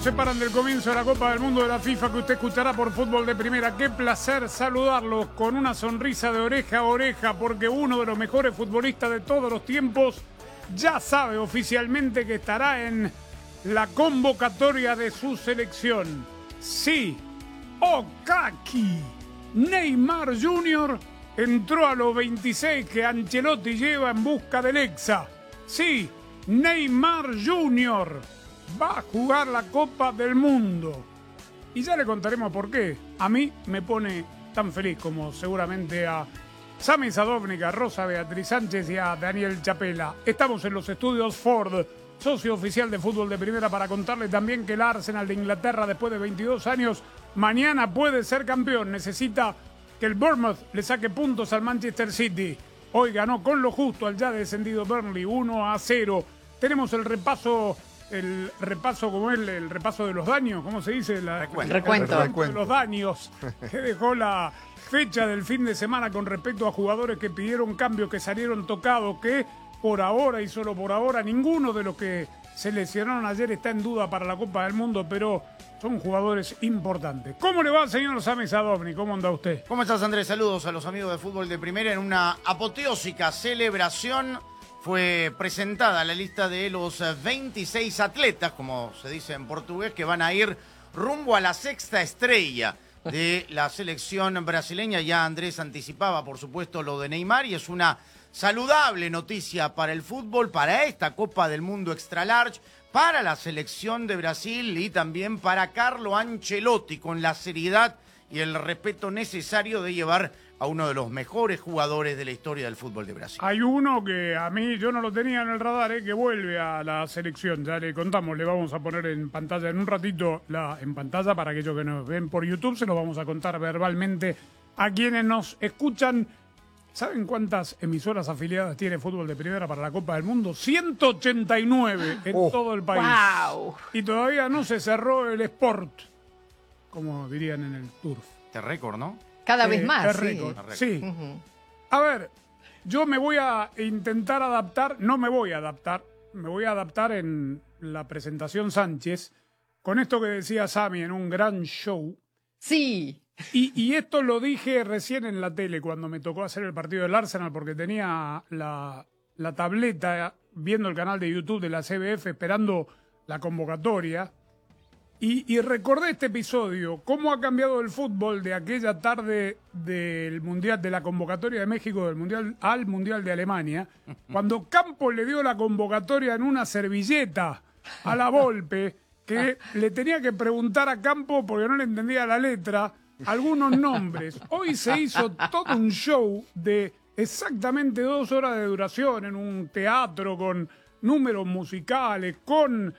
Separan del comienzo de la Copa del Mundo de la FIFA que usted escuchará por Fútbol de Primera. Qué placer saludarlos con una sonrisa de oreja a oreja porque uno de los mejores futbolistas de todos los tiempos ya sabe oficialmente que estará en la convocatoria de su selección. Sí, Okaki. Neymar Jr. entró a los 26 que Ancelotti lleva en busca del Hexa. Sí, Neymar Jr. va a jugar la Copa del Mundo. Y ya le contaremos por qué. A mí me pone tan feliz como seguramente a Sami Sadovnik, a Rosa Beatriz Sánchez y a Daniel Chapela. Estamos en los estudios Ford, socio oficial de Fútbol de Primera, para contarle también que el Arsenal de Inglaterra, después de 22 años, mañana puede ser campeón. Necesita que el Bournemouth le saque puntos al Manchester City. Hoy ganó con lo justo al ya descendido Burnley 1-0. Tenemos el repaso como es el repaso de los daños, ¿cómo se dice? El recuento de los daños que dejó la fecha del fin de semana con respecto a jugadores que pidieron cambio, que salieron tocados, que por ahora y solo por ahora ninguno de los que se lesionaron ayer está en duda para la Copa del Mundo, pero son jugadores importantes. ¿Cómo le va, señor Sami Sadovnik? ¿Cómo anda usted? ¿Cómo estás, Andrés? Saludos a los amigos de Fútbol de Primera. En una apoteósica celebración fue presentada la lista de los 26 atletas, como se dice en portugués, que van a ir rumbo a la sexta estrella de la selección brasileña. Ya Andrés anticipaba, por supuesto, lo de Neymar, y es una saludable noticia para el fútbol, para esta Copa del Mundo Extra Large, para la selección de Brasil y también para Carlo Ancelotti, con la seriedad y el respeto necesario de llevar a uno de los mejores jugadores de la historia del fútbol de Brasil. Hay uno que a mí yo no lo tenía en el radar, que vuelve a la selección. Ya le contamos, le vamos a poner en pantalla en un ratito, en pantalla para aquellos que nos ven por YouTube, se lo vamos a contar verbalmente a quienes nos escuchan. ¿Saben cuántas emisoras afiliadas tiene Fútbol de Primera para la Copa del Mundo? 189 en todo el país. ¡Wow! Y todavía no se cerró el Sport, como dirían en el turf. Este récord, ¿no? Cada vez más, sí. Sí. A ver, yo me voy a intentar adaptar, me voy a adaptar en la presentación Sánchez, con esto que decía Sami en un gran show. Sí. Y esto lo dije recién en la tele cuando me tocó hacer el partido del Arsenal, porque tenía la tableta viendo el canal de YouTube de la CBF esperando la convocatoria. Y recordé este episodio, cómo ha cambiado el fútbol de aquella tarde del Mundial, de la convocatoria de México del Mundial al Mundial de Alemania, cuando Campos le dio la convocatoria en una servilleta a la Volpe, que le tenía que preguntar a Campos, porque no le entendía la letra, algunos nombres. Hoy se hizo todo un show de exactamente 2 horas de duración en un teatro con números musicales, con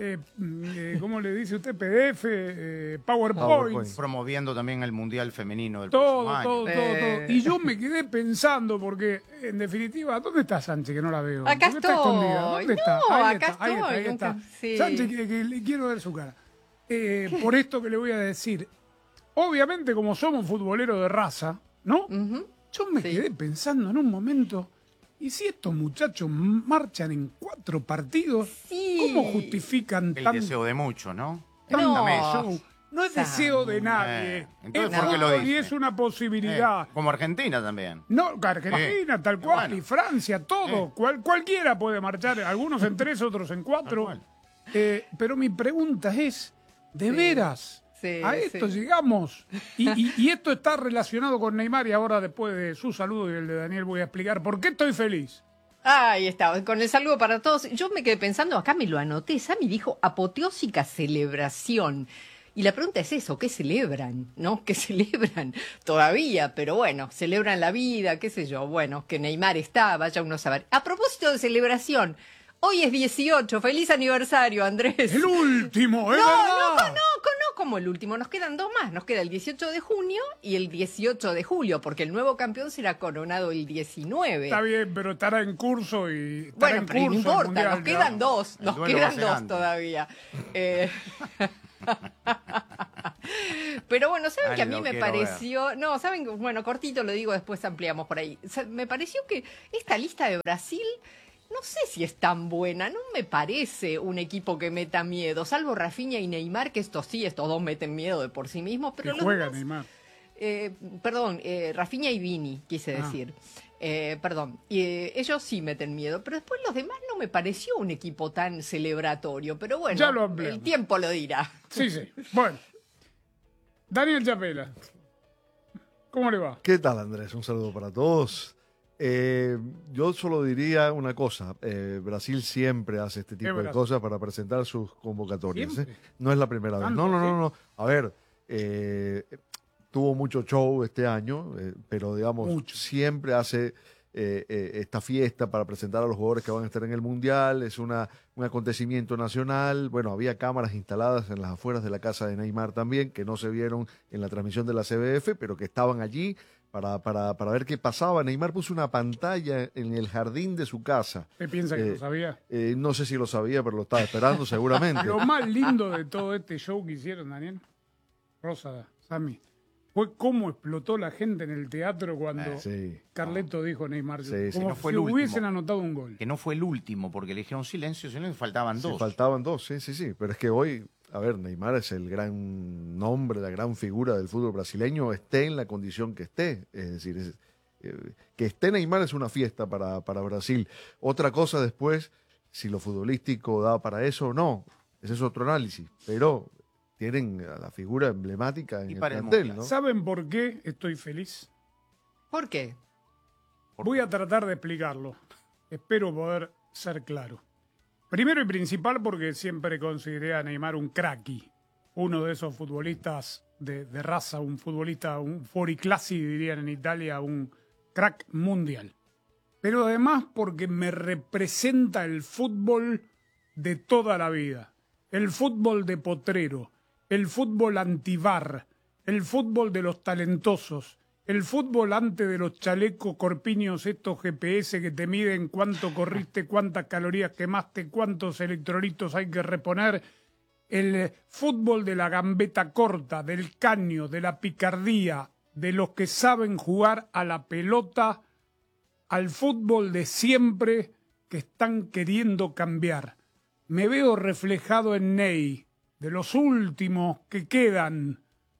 ¿cómo le dice usted? PDF, PowerPoint. Promoviendo también el Mundial Femenino del todo, próximo año. Todo. Y yo me quedé pensando, porque en definitiva, ¿dónde está Sánchez? Que no la veo. Acá ¿Dónde estoy. Está escondida? ¿Dónde está? No, ahí acá está, ahí está, ahí estoy. está. Sí. Sánchez, que le quiero ver su cara. Por esto que le voy a decir. Obviamente, como somos futboleros de raza, ¿no? Yo me quedé pensando en un momento, ¿y si estos muchachos marchan en 4 partidos? Sí. ¿Cómo justifican El tanto deseo de mucho, ¿no? show? No es deseo de nadie. Entonces, es ¿por qué lo fútbol y dice? es una posibilidad. Como Argentina también. No, Argentina, tal cual, Bueno. y Francia, todo. Cualquiera puede marchar, algunos en 3, otros en 4. Pero mi pregunta es, ¿de veras? A esto llegamos. Y esto está relacionado con Neymar, y ahora, después de su saludo y el de Daniel, voy a explicar por qué estoy feliz. Ahí está, con el saludo para todos. Yo me quedé pensando, acá me lo anoté, Sami dijo apoteósica celebración. Y la pregunta es eso, ¿qué celebran? ¿No? ¿Qué celebran? Todavía, pero bueno, celebran la vida, qué sé yo. Bueno, que Neymar está, vaya uno a saber. A propósito de celebración, hoy es 18, feliz aniversario, Andrés. El último, ¿es No, verdad? no, como el último, nos quedan 2 más, nos queda el 18 de junio y el 18 de julio, porque el nuevo campeón será coronado el 19. Está bien, pero estará en curso y estará Bueno, en pero curso no el importa, mundial, nos quedan ¿no? 2, nos quedan 2 todavía. Pero bueno, ¿saben que a mí me pareció? No, ¿saben? Bueno, cortito lo digo, después ampliamos por ahí. Me pareció que esta lista de Brasil no no sé si es tan buena, no me parece un equipo que meta miedo, salvo Rafinha y Neymar, que estos dos meten miedo de por sí mismos, pero Que los juega demás, Neymar. Rafinha y Vini, quise decir. Ellos sí meten miedo, pero después los demás no me pareció un equipo tan celebratorio, pero bueno, Ya lo ampliamos. el tiempo lo dirá. Sí. Bueno. Daniel Chapela. ¿Cómo le va? ¿Qué tal, Andrés? Un saludo para todos. Yo solo diría una cosa. Brasil siempre hace este tipo de Brasil? cosas para presentar sus convocatorias. ¿Siempre? No es la primera vez. ¿Tanto, No. A ver, tuvo mucho show este año, pero digamos, Mucho. siempre hace esta fiesta para presentar a los jugadores que van a estar en el Mundial. Es un acontecimiento nacional. Bueno, había cámaras instaladas en las afueras de la casa de Neymar también, que no se vieron en la transmisión de la CBF, pero que estaban allí para ver qué pasaba. Neymar puso una pantalla en el jardín de su casa. ¿Usted piensa que lo sabía? No sé si lo sabía, pero lo estaba esperando seguramente. Lo más lindo de todo este show que hicieron, Daniel, Rosa, Sammy, fue cómo explotó la gente en el teatro cuando Sí. Carleto dijo Neymar. Sí, como no fue si el último. hubiesen anotado un gol. Que no fue el último, porque le dijeron silencio, faltaban Sí, dos. faltaban dos, sí. Pero es que hoy, a ver, Neymar es el gran nombre, la gran figura del fútbol brasileño, esté en la condición que esté. Es decir, que esté Neymar es una fiesta para Brasil. Otra cosa después, si lo futbolístico da para eso o no, ese es otro análisis. Pero tienen a la figura emblemática en Y el para el plantel, Mundial. ¿no? ¿Saben por qué estoy feliz? ¿Por qué? Voy a tratar de explicarlo. Espero poder ser claro. Primero y principal porque siempre consideré a Neymar un cracky. Uno de esos futbolistas de raza, un futbolista, un fuoriclassi, dirían en Italia, un crack mundial. Pero además porque me representa el fútbol de toda la vida. El fútbol de potrero, el fútbol antivar, el fútbol de los talentosos, el fútbol antes de los chalecos corpiños, estos GPS que te miden cuánto corriste, cuántas calorías quemaste, cuántos electrolitos hay que reponer, el fútbol de la gambeta corta, del caño, de la picardía, de los que saben jugar a la pelota, al fútbol de siempre que están queriendo cambiar. Me veo reflejado en Ney, de los últimos que quedan,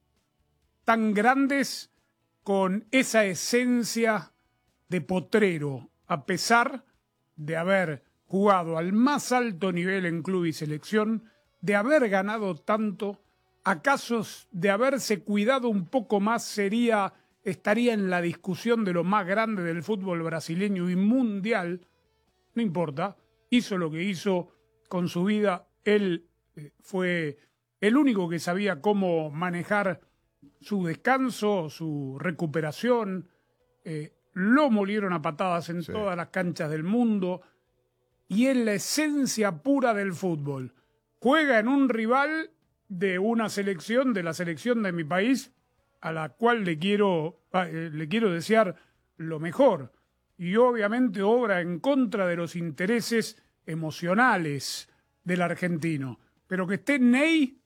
tan grandes, con esa esencia de potrero, a pesar de haber jugado al más alto nivel en club y selección, de haber ganado tanto, acaso de haberse cuidado un poco más estaría en la discusión de lo más grande del fútbol brasileño y mundial. No importa, hizo lo que hizo con su vida. Él fue el único que sabía cómo manejar su descanso, su recuperación. Lo molieron a patadas en todas las canchas del mundo y es la esencia pura del fútbol. Juega en un rival de una selección, de la selección de mi país, a la cual le quiero desear lo mejor. Y obviamente obra en contra de los intereses emocionales del argentino. Pero que esté Ney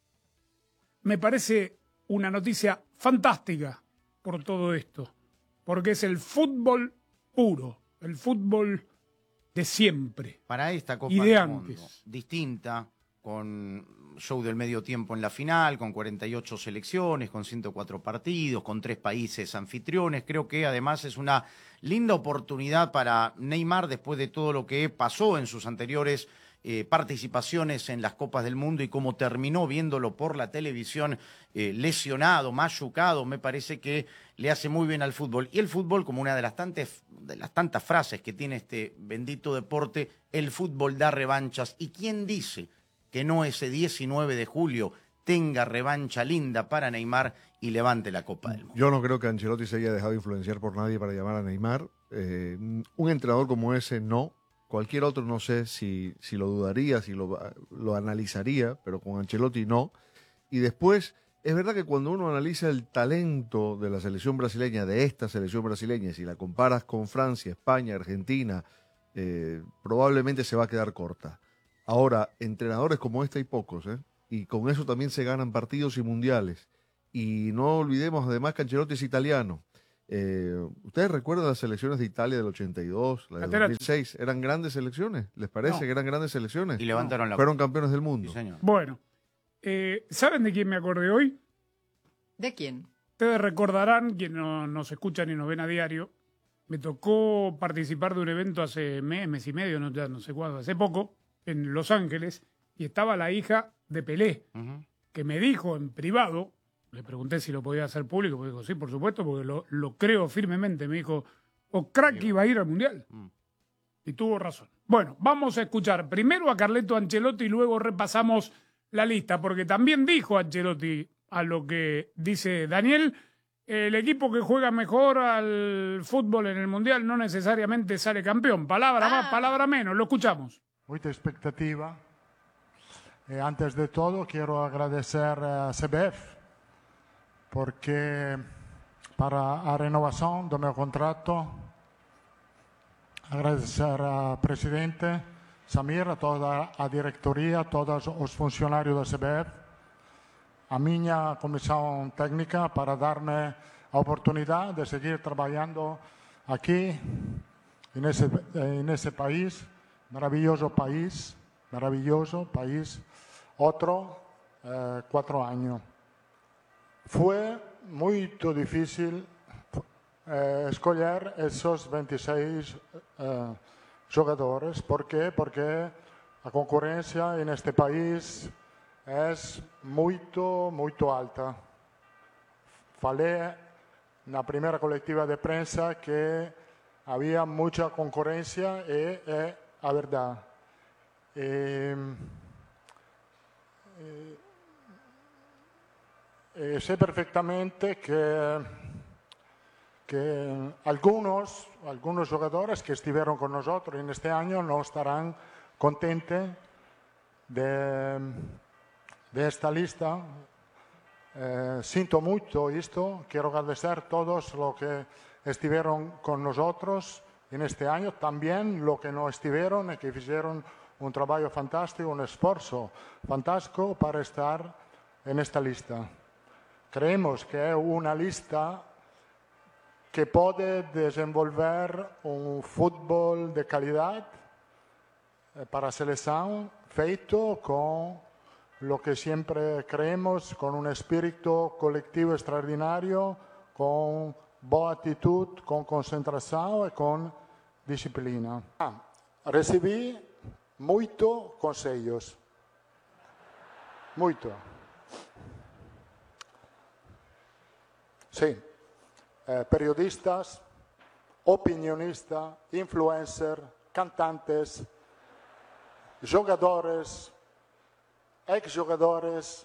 me parece una noticia fantástica por todo esto. Porque es el fútbol puro, el fútbol de siempre. Para esta Copa Y de del antes. Mundo, distinta, con show del medio tiempo en la final, con 48 selecciones, con 104 partidos, con 3 países anfitriones. Creo que además es una linda oportunidad para Neymar después de todo lo que pasó en sus anteriores participaciones en las Copas del Mundo y cómo terminó viéndolo por la televisión lesionado, machucado. Me parece que le hace muy bien al fútbol. Y el fútbol, como una de las tantas frases que tiene este bendito deporte, el fútbol da revanchas. ¿Y quién dice que no ese 19 de julio tenga revancha linda para Neymar y levante la Copa del Mundo? Yo no creo que Ancelotti se haya dejado influenciar por nadie para llamar a Neymar. Un entrenador como ese no. Cualquier otro no sé si lo dudaría, si lo analizaría, pero con Ancelotti no. Y después, es verdad que cuando uno analiza el talento de la selección brasileña, de esta selección brasileña, y si la comparas con Francia, España, Argentina, probablemente se va a quedar corta. Ahora, entrenadores como este hay pocos, y con eso también se ganan partidos y mundiales. Y no olvidemos además que Ancelotti es italiano. ¿Ustedes recuerdan las selecciones de Italia del 82, la del 2006? ¿Eran grandes selecciones? ¿Les parece que eran grandes selecciones? Y levantaron la... Fueron campeones del mundo. Sí, señor. Bueno, ¿saben de quién me acordé hoy? ¿De quién? Ustedes recordarán, quienes no nos escuchan y nos ven a diario, me tocó participar de un evento hace mes y medio, ya no sé cuándo, hace poco, en Los Ángeles, y estaba la hija de Pelé, que me dijo en privado, le pregunté si lo podía hacer público, porque dijo, sí, por supuesto, porque lo creo firmemente, me dijo, Crack iba a ir al Mundial. Y tuvo razón. Bueno, vamos a escuchar primero a Carleto Ancelotti y luego repasamos la lista, porque también dijo Ancelotti, a lo que dice Daniel, el equipo que juega mejor al fútbol en el Mundial no necesariamente sale campeón. Palabra más, palabra menos. Lo escuchamos. Mucha expectativa. Antes de todo, quiero agradecer a CBF porque para la renovación de mi contrato, agradecer al presidente Samir, a toda la directoria, a todos los funcionarios de CBF, a mi comisión técnica para darme la oportunidad de seguir trabajando aquí, en ese país, maravilloso país, otro 4 años. Fue muy difícil escoger esos 26 jugadores. ¿Por qué? Porque la concurrencia en este país es muy alta. Falei na primera colectiva de prensa que había mucha concurrencia y es la verdad. Sé perfectamente que algunos jugadores que estuvieron con nosotros en este año no estarán contentos de esta lista. Siento mucho esto. Quiero agradecer a todos los que estuvieron con nosotros en este año, también los que no estuvieron y que hicieron un trabajo fantástico, un esfuerzo fantástico para estar en esta lista. Creemos que es una lista que puede desenvolver un fútbol de calidad para la selección, feito con lo que siempre creemos, con un espíritu colectivo extraordinario, con buena actitud, con concentración y con disciplina. Recibí muchos consejos. Mucho. Sí. Periodistas, opinionistas, influencers, cantantes, jugadores, exjugadores,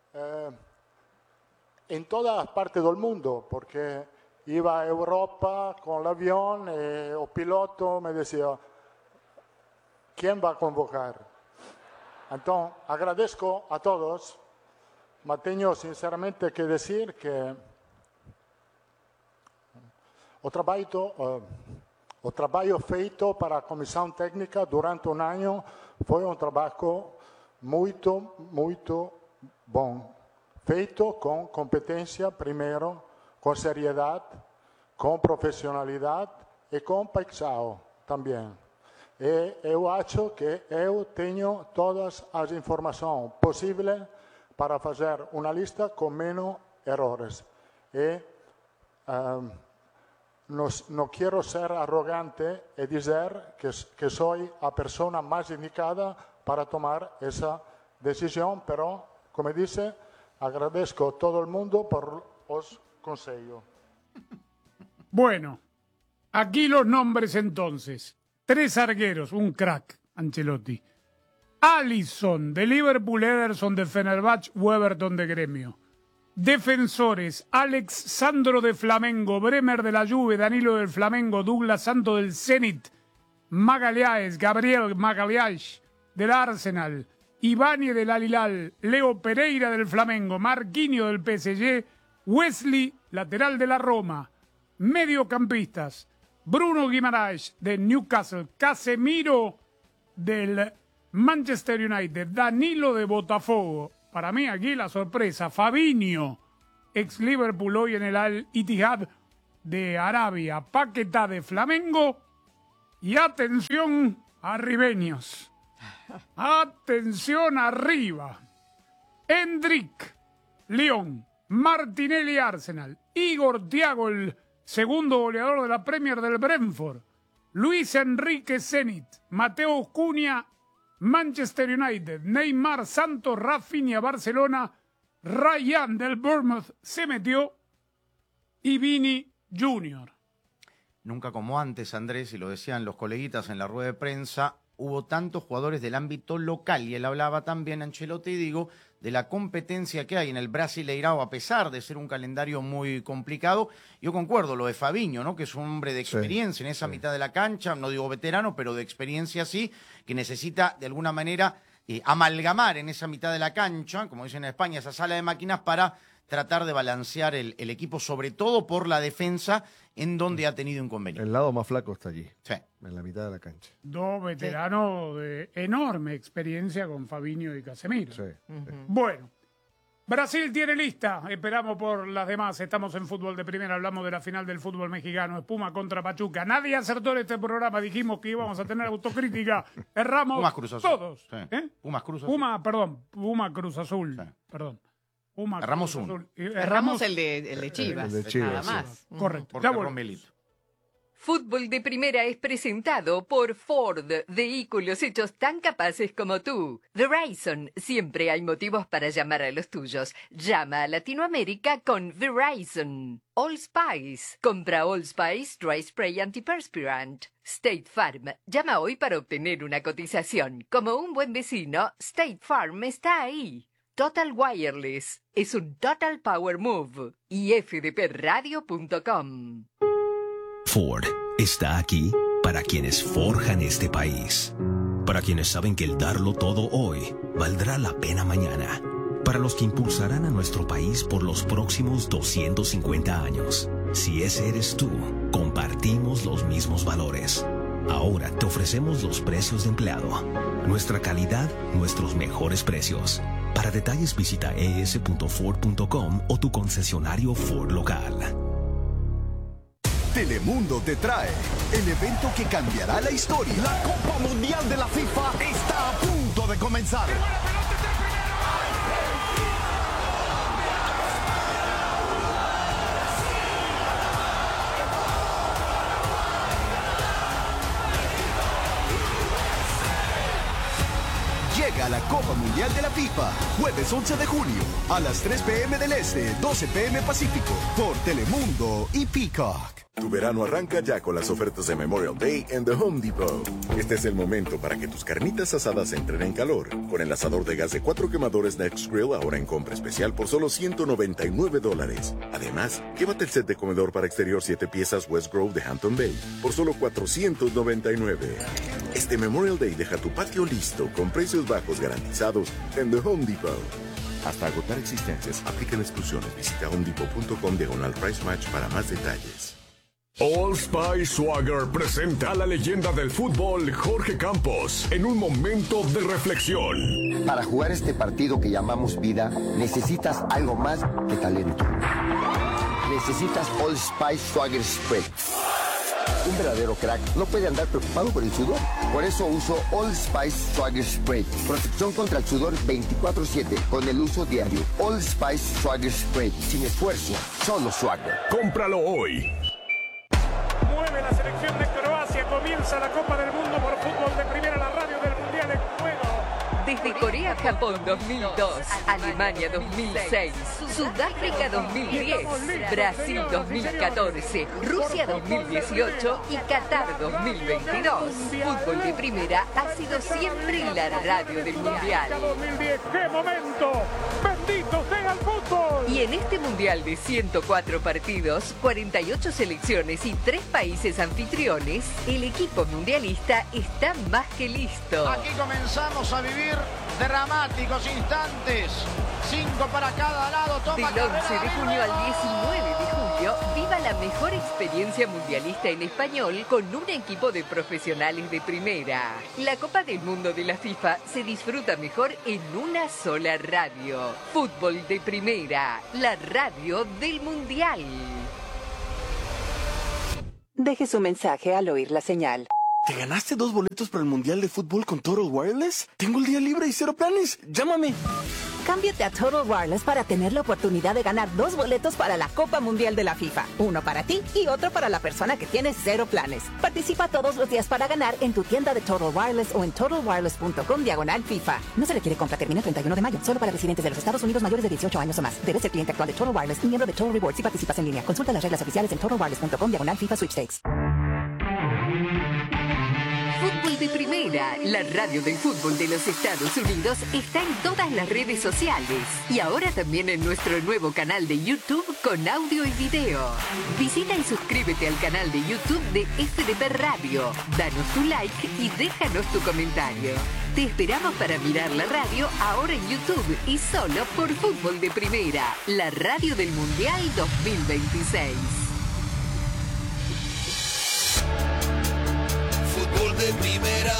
en todas partes del mundo, porque iba a Europa con el avión y el piloto me decía, ¿quién va a convocar? Entonces, agradezco a todos, pero tengo sinceramente que decir que el trabajo feito para la comisión técnica durante un año fue un trabajo muy bueno, feito con competencia primero, con seriedad, con profesionalidad y con paixão también. Eu acho que eu tenho todas as informações possíveis para fazer uma lista com menos errores. No quiero ser arrogante y decir que soy la persona más indicada para tomar esa decisión, pero, como dice, agradezco a todo el mundo por los consejos. Bueno, aquí los nombres entonces. 3 arqueros, un crack, Ancelotti. Alisson, de Liverpool, Ederson, de Fenerbahce, Weberton, de Gremio. Defensores, Alex Sandro de Flamengo, Bremer de la Juve, Danilo del Flamengo, Douglas Santos del Zenit, Magalhães, Gabriel Magalhães del Arsenal, Ibáñez del Al Hilal, Leo Pereira del Flamengo, Marquinhos del PSG, Wesley, lateral de la Roma. Mediocampistas, Bruno Guimaraes de Newcastle, Casemiro del Manchester United, Danilo de Botafogo. Para mí aquí la sorpresa, Fabinho, ex Liverpool, hoy en el Al Ittihad, de Arabia, Paquetá de Flamengo y atención arribeños. Atención arriba. Endrick, Lyon, Martinelli, Arsenal, Igor Thiago, el segundo goleador de la Premier del Brentford, Luis Enrique, Zenit, Mateo Cunha, Manchester United, Neymar, Santos, Rafinha, Barcelona, Ryan del Bournemouth se metió y Vini Jr. Nunca como antes, Andrés, y lo decían los coleguitas en la rueda de prensa, hubo tantos jugadores del ámbito local, y él hablaba también, Ancelotti, digo, de la competencia que hay en el Brasileirao, a pesar de ser un calendario muy complicado. Yo concuerdo, lo de Fabinho, ¿no? Que es un hombre de experiencia en esa mitad de la cancha, no digo veterano, pero de experiencia sí, que necesita de alguna manera amalgamar en esa mitad de la cancha, como dicen en España, esa sala de máquinas para tratar de balancear el equipo, sobre todo por la defensa, en donde ha tenido inconvenientes. El lado más flaco está allí, Sí. en la mitad de la cancha. Dos veteranos de enorme experiencia con Fabinho y Casemiro. Sí. Bueno, Brasil tiene lista, esperamos por las demás. Estamos en Fútbol de Primera, hablamos de la final del fútbol mexicano, Espuma contra Pachuca. Nadie acertó en este programa, dijimos que íbamos a tener autocrítica, erramos Pumas Cruz Azul. todos. Sí. ¿Eh? Pumas Cruz Azul. Puma Cruz Azul, Sí. perdón. Puma Erramos Cruz uno. Azul. Erramos el de Chivas, el de Chivas, nada sí. más. Correcto. Porque Ya vuelvo. Romelito. Fútbol de Primera es presentado por Ford, vehículos hechos tan capaces como tú. Verizon, siempre hay motivos para llamar a los tuyos. Llama a Latinoamérica con Verizon. All Spice, compra All Spice Dry Spray Antiperspirant. State Farm, llama hoy para obtener una cotización. Como un buen vecino, State Farm está ahí. Total Wireless, es un Total Power Move. Y fdpradio.com. Ford está aquí para quienes forjan este país, para quienes saben que el darlo todo hoy valdrá la pena mañana, para los que impulsarán a nuestro país por los próximos 250 años. Si ese eres tú, compartimos los mismos valores. Ahora te ofrecemos los precios de empleado, nuestra calidad, nuestros mejores precios. Para detalles visita es.ford.com o tu concesionario Ford local. Telemundo te trae el evento que cambiará la historia. La Copa Mundial de la FIFA está a punto de comenzar. Llega la Copa Mundial de la FIFA, jueves 11 de junio, a las 3 p.m. del Este, 12 p.m. Pacífico, por Telemundo y Peacock. Tu verano arranca ya con las ofertas de Memorial Day en The Home Depot. Este es el momento para que tus carnitas asadas entren en calor. Con el asador de gas de 4 quemadores Next Grill ahora en compra especial por solo $199. Además, llévate el set de comedor para exterior 7 piezas West Grove de Hampton Bay por solo $499. Este Memorial Day deja tu patio listo con precios bajos garantizados en The Home Depot. Hasta agotar existencias, aplican exclusiones. Visita homedepot.com/price match para más detalles. All Spice Swagger presenta a la leyenda del fútbol Jorge Campos en un momento de reflexión. Para jugar este partido que llamamos vida, necesitas algo más que talento. Necesitas All Spice Swagger Spray. Un verdadero crack no puede andar preocupado por el sudor. Por eso uso All Spice Swagger Spray. Protección contra el sudor 24/7 con el uso diario. All Spice Swagger Spray. Sin esfuerzo, solo Swagger. Cómpralo hoy. Mueve la selección de Croacia, comienza la Copa del Mundo por Fútbol de Primera, la radio del Mundial en juego. Desde Corea-Japón 2002, Alemania 2006, Sudáfrica 2010, Brasil 2014, Rusia 2018 y Qatar 2022. Fútbol de Primera ha sido siempre la radio del Mundial. 2010, ¡qué momento! ¡Bendito sea el fútbol! Y en este Mundial de 104 partidos, 48 selecciones y 3 países anfitriones, el equipo mundialista está más que listo. Aquí comenzamos a vivir dramáticos instantes. 5 para cada lado. Toma Del 11 de junio al 19 de julio, viva la mejor experiencia mundialista en español con un equipo de profesionales de primera. La Copa del Mundo de la FIFA se disfruta mejor en una sola radio. Fútbol de Primera, la radio del Mundial. Deje su mensaje al oír la señal. ¿Te ganaste 2 boletos para el Mundial de Fútbol con Total Wireless? Tengo el día libre y 0 planes. Llámame. Cámbiate a Total Wireless para tener la oportunidad de ganar 2 boletos para la Copa Mundial de la FIFA. Uno para ti y otro para la persona que tiene 0 planes. Participa todos los días para ganar en tu tienda de Total Wireless o en totalwireless.com/FIFA. No se requiere compra, termina el 31 de mayo. Solo para residentes de los Estados Unidos mayores de 18 años o más. Debes ser cliente actual de Total Wireless y miembro de Total Rewards si participas en línea. Consulta las reglas oficiales en totalwireless.com/FIFA Sweepstakes. Fútbol de Primera, la radio del fútbol de los Estados Unidos, está en todas las redes sociales y ahora también en nuestro nuevo canal de YouTube con audio y video. Visita y suscríbete al canal de YouTube de FDP Radio, danos tu like y déjanos tu comentario. Te esperamos para mirar la radio ahora en YouTube y solo por Fútbol de Primera, la radio del Mundial 2026. De primera.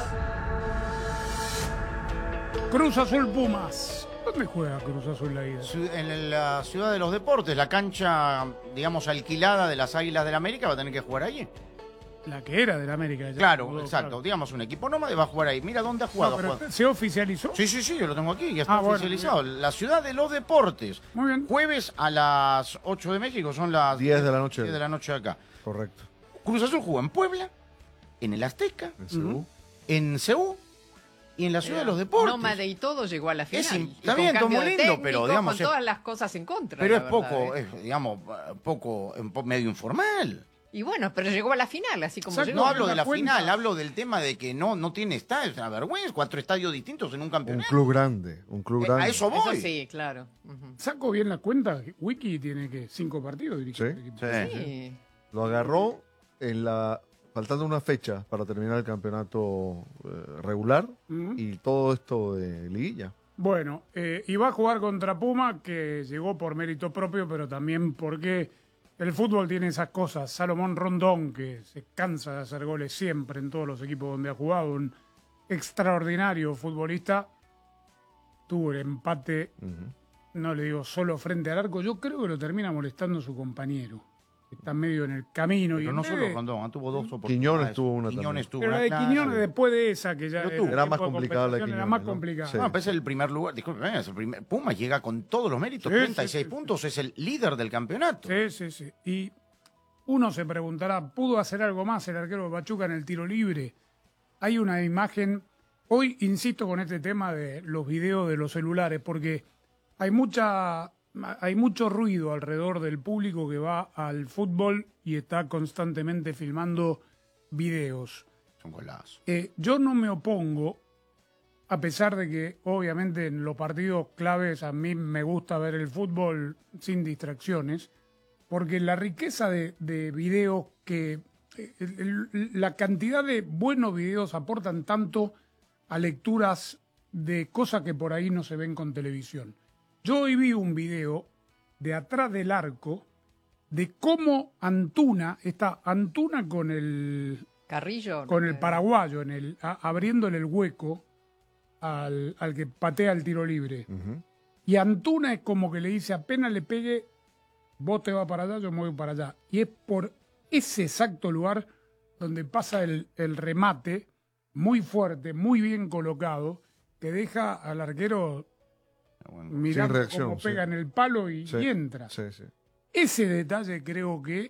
Cruz Azul Pumas. ¿Dónde juega Cruz Azul la ida? En la Ciudad de los Deportes, la cancha, digamos, alquilada de las Águilas del América, va a tener que jugar allí. La que era del América. Claro, exacto. Claro. Digamos, un equipo nómade va a jugar ahí. Mira dónde ha jugado. No, pero ¿se oficializó? Sí, yo lo tengo aquí. Ya está oficializado. Bueno, la Ciudad de los Deportes. Muy bien. Jueves a las 8 de México, son las 10 de la noche. 10 de la noche acá. Correcto. Cruz Azul jugó en Puebla, en el Azteca, en Seúl y en la Ciudad de los Deportes. Nómade y todo llegó a la final. Está bien, todo muy lindo, técnico, pero digamos... Con todas las cosas en contra. Pero es poco, digamos, medio informal. Y bueno, pero llegó a la final, así como llegó. No hablo de la final, hablo del tema de que no tiene estadios, es una vergüenza, 4 estadios distintos en un campeonato. Un club grande. A eso voy. Eso sí, claro. Saco bien la cuenta, Wiki tiene que 5 partidos dirigidos. Sí. Lo agarró faltando una fecha para terminar el campeonato regular y todo esto de liguilla. Bueno, y va a jugar contra Puma, que llegó por mérito propio, pero también porque el fútbol tiene esas cosas. Salomón Rondón, que se cansa de hacer goles siempre en todos los equipos donde ha jugado, un extraordinario futbolista, tuvo el empate, no le digo solo frente al arco, yo creo que lo termina molestando su compañero. Está medio en el camino. Pero no solo Rondón, tuvo 2 oportunidades. Quiñones tuvo una también. Pero la de Quiñones después de esa, que ya era más complicada la de Quiñones. Era más complicada. Sí. No, pero es el primer lugar. Disculpe, es el primer. Puma llega con todos los méritos, 36 puntos, es el líder del campeonato. Sí. Y uno se preguntará, ¿pudo hacer algo más el arquero de Pachuca en el tiro libre? Hay una imagen. Hoy insisto con este tema de los videos de los celulares, porque hay mucho ruido alrededor del público que va al fútbol y está constantemente filmando videos. Son golazos. Yo no me opongo, a pesar de que obviamente en los partidos claves a mí me gusta ver el fútbol sin distracciones, porque la riqueza de videos que... la cantidad de buenos videos aportan tanto a lecturas de cosas que por ahí no se ven con televisión. Yo hoy vi un video de atrás del arco de cómo Antuna con el Carrillo, con el paraguayo abriéndole el hueco al que patea el tiro libre. Y Antuna es como que le dice, apenas le pegue, vos te vas para allá, yo me voy para allá. Y es por ese exacto lugar donde pasa el remate, muy fuerte, muy bien colocado, que deja al arquero mirando cómo pega en el palo y entra. Sí. Ese detalle creo que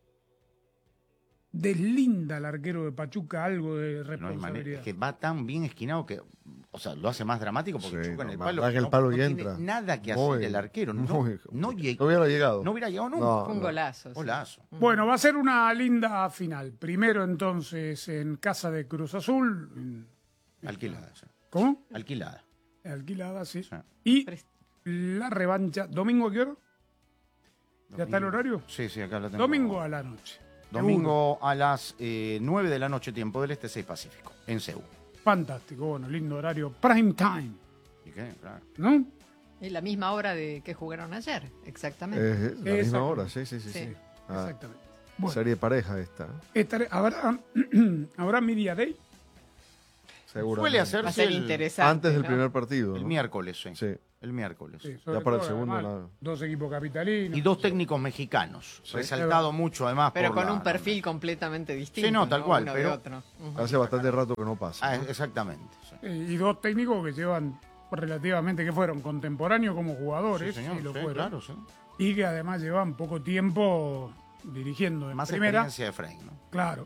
deslinda al arquero de Pachuca algo de responsabilidad. Es que va tan bien esquinado que, o sea, lo hace más dramático porque choca en el palo. El palo y entra. Tiene nada que hacer el arquero. No hubiera llegado. No hubiera llegado nunca. Fue un golazo. Golazo. Bueno, va a ser una linda final. Primero entonces en casa de Cruz Azul. Alquilada. Sí. ¿Cómo? Alquilada, sí. Y la revancha, ¿domingo a qué hora? ¿Ya está el horario? Sí, acá la tengo. Domingo a la noche. Domingo a las 9 de la noche, tiempo del Este, 6 Pacífico, en Seúl. Fantástico, bueno, lindo horario. Prime time. ¿Y qué? Claro. ¿No? Es la misma hora de que jugaron ayer, exactamente. La misma hora, sí. Exactamente. Bueno, serie pareja esta. ¿Habrá Media Day? Seguro. Suele hacerse interesante, antes del ¿no? primer partido. El miércoles, sí. El miércoles. Sí, Ya para el segundo. además, 2 equipos capitalinos. Y 2 técnicos mexicanos. Resaltado mucho, además. Pero por con la- un perfil completamente distinto. Sí, no, tal cual, Uno pero- de otro. Hace bastante rato que no pasa. ¿no? Exactamente. Sí. Y 2 técnicos que llevan relativamente, que fueron contemporáneos como jugadores, Sí, señor, sí, lo sí, fueron, claro, sí. y que además llevan poco tiempo dirigiendo en Más primera. experiencia de Efraín, ¿no? Claro,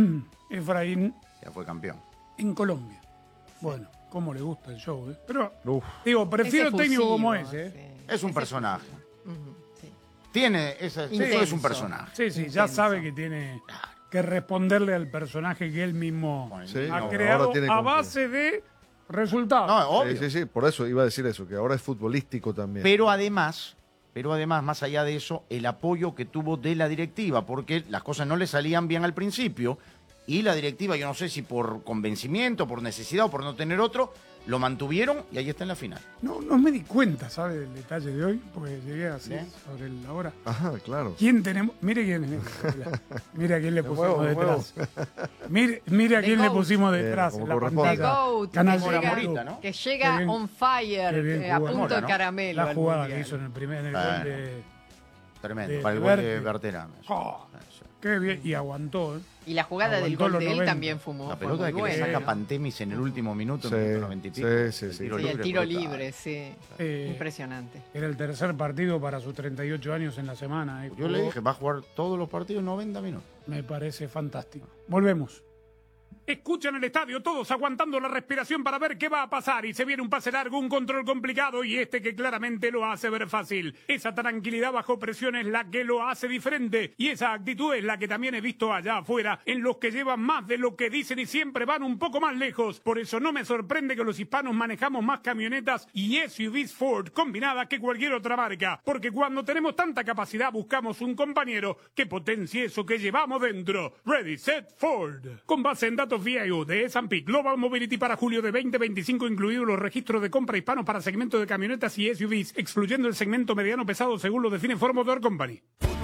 Efraín Ya fue campeón. en Colombia. Bueno, cómo le gusta el show, ¿eh? Pero, Uf. digo, prefiero Es técnico como efusivo, ese, ¿eh? Es un personaje. Sí. Tiene esa. Intenso. Es un personaje. Sí, sí, ya sabe que tiene que responderle al personaje que él mismo Sí, ha no, creado ahora tiene a con qué. base de resultados. No, obvio. Sí, por eso iba a decir eso, que ahora es futbolístico también. Pero además, más allá de eso, el apoyo que tuvo de la directiva, porque las cosas no le salían bien al principio y la directiva, yo no sé si por convencimiento, por necesidad o por no tener otro, lo mantuvieron y ahí está en la final. No me di cuenta, ¿sabe? Del detalle de hoy, porque llegué así Bien. sobre la hora. Ajá, claro. ¿Quién tenemos? Mire quién es. Mire a quién le De pusimos huevo, de detrás. Mire a quién le pusimos detrás como en la corresponde. The pantalla. GOAT, Canal que de llega, YouTube. ¿no? que llega Qué bien- on fire, qué bien a jugado. punto de ¿no? caramelo. La al jugada mundial. que hizo en el primer Claro. gol de... Tremendo. De Para el gol de Verte. Berterame. Oh, qué bien, y aguantó, ¿eh? Y la jugada del Aguantó gol los de él 90. también fumó. La fue pelota muy que le buena, saca ¿no? Pantemis en el último minuto, Sí, en el 90 y pico. sí, sí. Sí, el tiro brutal. libre, sí. Impresionante. Era el tercer partido para sus 38 años en la semana. ¿eh? Yo le Jugó- dije, va a jugar todos los partidos 90 minutos. Me parece fantástico. Volvemos. Escuchan el estadio, todos aguantando la respiración para ver qué va a pasar. Y se viene un pase largo, un control complicado y este que claramente lo hace ver fácil. Esa tranquilidad bajo presión es la que lo hace diferente. Y esa actitud es la que también he visto allá afuera, en los que llevan más de lo que dicen y siempre van un poco más lejos. Por eso no me sorprende que los hispanos manejamos más camionetas y SUVs Ford combinadas que cualquier otra marca. Porque cuando tenemos tanta capacidad buscamos un compañero que potencie eso que llevamos dentro. Ready, Set, Ford. Con base en datos VIO de S&P Global Mobility para julio de 2025, incluidos los registros de compra hispanos para segmento de camionetas y SUVs, excluyendo el segmento mediano pesado según lo define Ford Motor Company.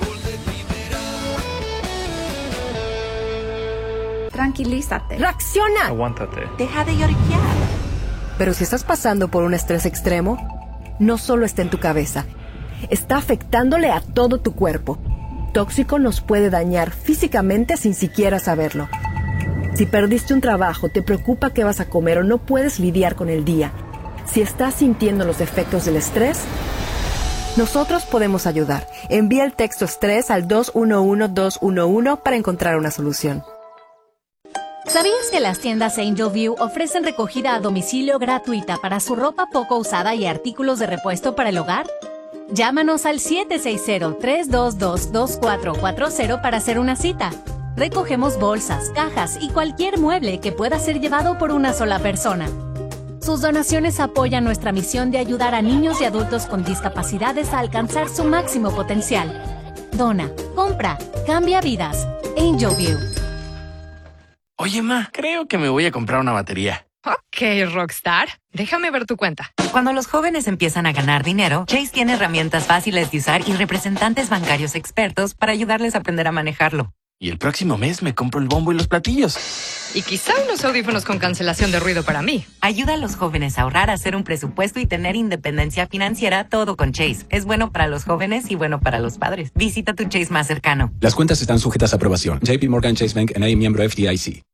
Tranquilízate. Reacciona. Aguántate. Deja de lloriquear. Pero si estás pasando por un estrés extremo, no solo está en tu cabeza, está afectándole a todo tu cuerpo. Tóxico nos puede dañar físicamente sin siquiera saberlo. Si perdiste un trabajo, te preocupa qué vas a comer o no puedes lidiar con el día. Si estás sintiendo los efectos del estrés, nosotros podemos ayudar. Envía el texto estrés al 211211 para encontrar una solución. ¿Sabías que las tiendas Angel View ofrecen recogida a domicilio gratuita para su ropa poco usada y artículos de repuesto para el hogar? Llámanos al 760-322-2440 para hacer una cita. Recogemos bolsas, cajas y cualquier mueble que pueda ser llevado por una sola persona. Sus donaciones apoyan nuestra misión de ayudar a niños y adultos con discapacidades a alcanzar su máximo potencial. Dona, compra, cambia vidas. Angel View. Oye, ma, creo que me voy a comprar una batería. Ok, Rockstar. Déjame ver tu cuenta. Cuando los jóvenes empiezan a ganar dinero, Chase tiene herramientas fáciles de usar y representantes bancarios expertos para ayudarles a aprender a manejarlo. Y el próximo mes me compro el bombo y los platillos. Y quizá unos audífonos con cancelación de ruido para mí. Ayuda a los jóvenes a ahorrar, a hacer un presupuesto y tener independencia financiera, todo con Chase. Es bueno para los jóvenes y bueno para los padres. Visita tu Chase más cercano. Las cuentas están sujetas a aprobación. JP Morgan Chase Bank N.A. miembro FDIC.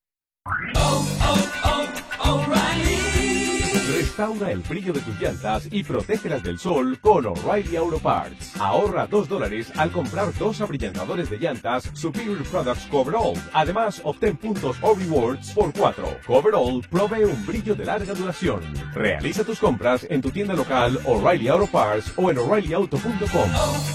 Restaura el brillo de tus llantas y protégelas del sol con O'Reilly Auto Parts. Ahorra $2 al comprar 2 abrillantadores de llantas Superior Products Coverall. Además, obtén puntos o rewards por 4. Coverall provee un brillo de larga duración. Realiza tus compras en tu tienda local O'Reilly Auto Parts o en O'ReillyAuto.com.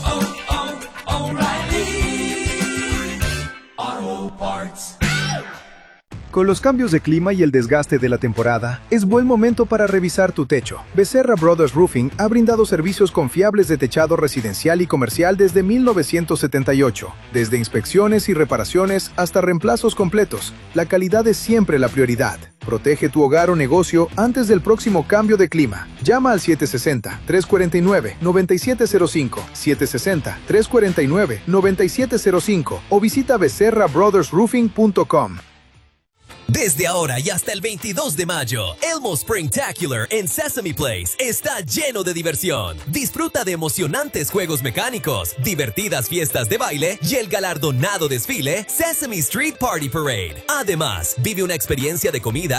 Auto Parts. Con los cambios de clima y el desgaste de la temporada, es buen momento para revisar tu techo. Becerra Brothers Roofing ha brindado servicios confiables de techado residencial y comercial desde 1978. Desde inspecciones y reparaciones hasta reemplazos completos, la calidad es siempre la prioridad. Protege tu hogar o negocio antes del próximo cambio de clima. Llama al 760-349-9705, 760-349-9705 o visita becerrabrothersroofing.com. Desde ahora y hasta el 22 de mayo, Elmo Springtacular en Sesame Place está lleno de diversión. Disfruta de emocionantes juegos mecánicos, divertidas fiestas de baile y el galardonado desfile Sesame Street Party Parade. Además, vive una experiencia de comida